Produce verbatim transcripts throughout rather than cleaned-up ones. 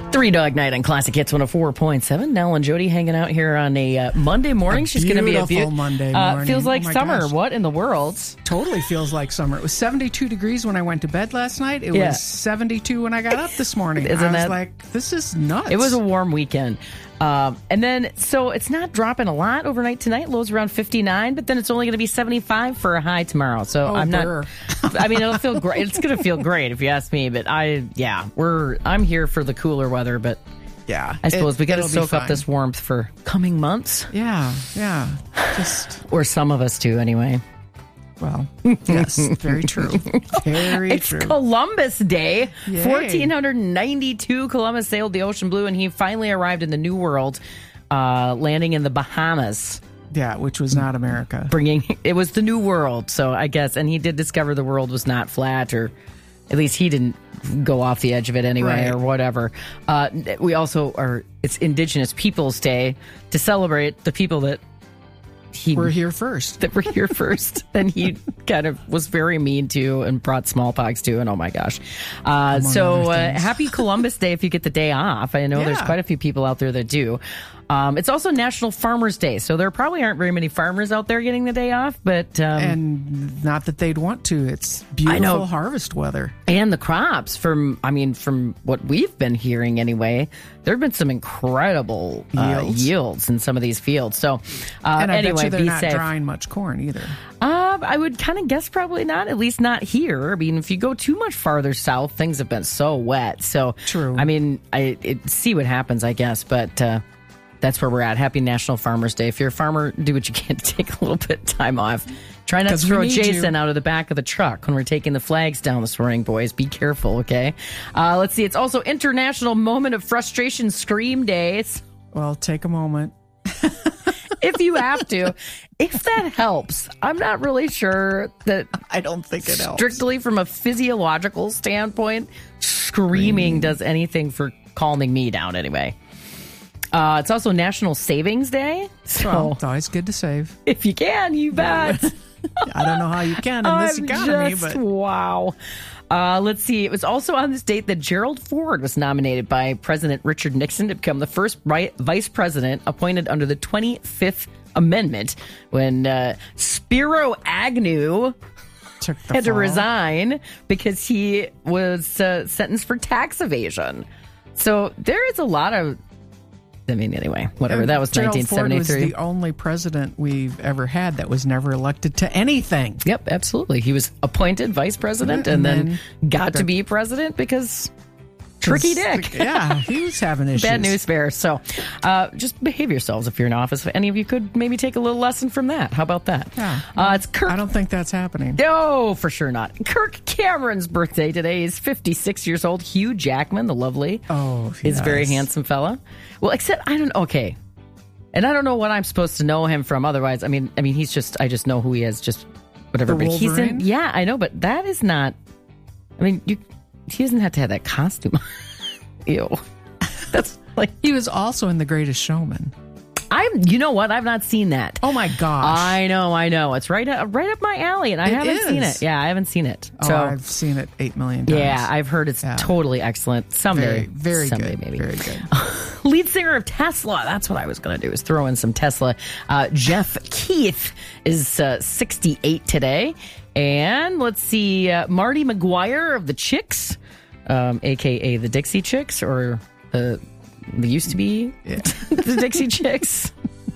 Three Dog Night on Classic Hits one oh four point seven. Nell and Jody hanging out here on a uh, Monday morning. A She's going to be a beautiful Monday morning. Uh, feels like oh summer. Gosh. What in the world? Totally feels like summer. It was seventy-two degrees when I went to bed last night. It Yeah. was seventy-two when I got up this morning. Isn't I was that- like, this is nuts. It was a warm weekend. Um, and then, so it's not dropping a lot overnight tonight. Lows around fifty-nine, but then it's only going to be seventy-five for a high tomorrow. So Oh, I'm brr. not, I mean, it'll feel great. It's going to feel great if you ask me, but I, yeah, we're, I'm here for the cooler weather, but yeah. I suppose it, we got to it'll be soak up fine. this warmth for coming months, Yeah, yeah. Just, or some of us do anyway. well, yes, very true. Very It's true. Columbus Day. Yay. fourteen ninety-two, Columbus sailed the ocean blue, and he finally arrived in the New World, uh, landing in the Bahamas. Yeah, which was not America. Bringing it was the New World, so I guess, and he did discover the world was not flat, or at least he didn't go off the edge of it anyway, Right. or whatever. Uh, we also are it's Indigenous Peoples Day to celebrate the people that he We're here first. that were here first, and he kind of was very mean to and brought smallpox to, and oh my gosh. Uh, so other uh, things. happy Columbus Day if you get the day off. I know there's Yeah. quite a few people out there that do. Um, it's also National Farmers Day, so there probably aren't very many farmers out there getting the day off, but um, And not that they'd want to. It's beautiful know. harvest weather. and the crops from I mean from what we've been hearing anyway, there have been some incredible uh, Yields. yields in some of these fields. So uh, And I anyway, bet you they're be not safe. drying much corn either. Uh, I would kind of guess probably not, at least not here. I mean, if you go too much farther south, things have been so wet. So, True. I mean, I it, see what happens, I guess. But uh, that's where we're at. Happy National Farmers Day. If you're a farmer, do what you can to take a little bit of time off. Try not to 'Cause we throw need Jason you. out of the back of the truck when we're taking the flags down this morning, boys. Be careful, okay? Uh, let's see. It's also International Moment of Frustration Scream Days. Well, take a moment. If you have to, if that helps. I'm not really sure that I don't think it helps. strictly from a physiological standpoint, screaming does anything for calming me down anyway. Uh, it's also National Savings Day. So Well, it's always good to save. if you can, you bet. I don't know how you can in this I'm economy, just, but wow. Uh, let's see. It was also on this date that Gerald Ford was nominated by President Richard Nixon to become the first ri- vice president appointed under the twenty-fifth Amendment when uh, Spiro Agnew took the had to fall. resign because he was uh, sentenced for tax evasion. So there is a lot of, I mean, anyway, whatever. That was Gerald nineteen seventy-three. Ford was the only president we've ever had that was never elected to anything. Yep, absolutely. He was appointed vice president and, And then, then got to be president because tricky dick. Yeah, he was having issues. Bad news bears. So uh, just behave yourselves if you're in office. If any of you could maybe take a little lesson from that. How about that? Yeah. Uh, it's Kirk. I don't think that's happening. No, for sure not. Kirk Cameron's birthday today. He's fifty-six years old. Hugh Jackman, the lovely, Oh, is a very yes. handsome fella. Well, except I don't. Okay, and I don't know what I'm supposed to know him from. Otherwise, I mean, I mean, he's just. I just know who he is. Just whatever. The but he's in. Wolverine? Yeah, I know, but that is not. I mean, you. He doesn't have to have that costume. Ew. That's like He was also in The Greatest Showman. I'm. You know what? I've not seen that. Oh my gosh! I know, I know. It's right, uh, right up my alley, and I It haven't seen is. it. Yeah, I haven't seen it. oh, So I've seen it eight million times. yeah, I've heard it's Yeah. totally excellent. Someday, very, very someday good. maybe. Very good. Lead singer of Tesla. That's what I was going to do. Is throw in some Tesla. Uh, Jeff Keith is uh, sixty-eight today, and let's see, uh, Marty McGuire of the Chicks, um, aka the Dixie Chicks, or uh, they used to be the Dixie Chicks.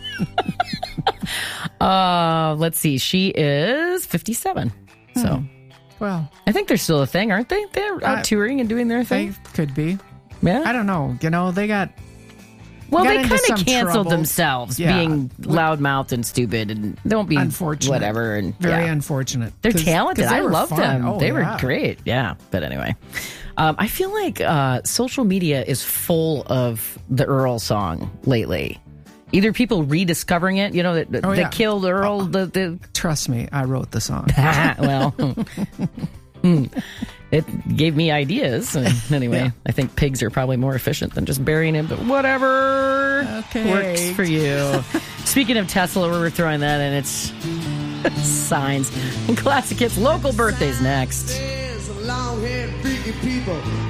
uh, let's see. She is fifty-seven. So Well, I think they're still a thing, aren't they? They're out Uh, touring and doing their they thing. could be. Yeah. I don't know. You know, they got Well, got they into kind some of canceled trouble. themselves, Yeah. being loudmouthed and stupid, and don't be unfortunate. whatever. And very yeah. unfortunate. They're 'Cause- talented. 'cause they I were loved fun. them. Oh, they were yeah. great. Yeah. But anyway, um, I feel like uh, social media is full of the Earl song lately. Either people rediscovering it, you know, that Oh, that yeah. killed Earl. The, the Trust me, I wrote the song. well, hmm. It gave me ideas. And anyway, Yeah. I think pigs are probably more efficient than just burying him, but whatever Okay. works for you. Speaking of Tesla, we're throwing that in. It's signs and classic hits. Local birthdays next. There's a long-haired freaky people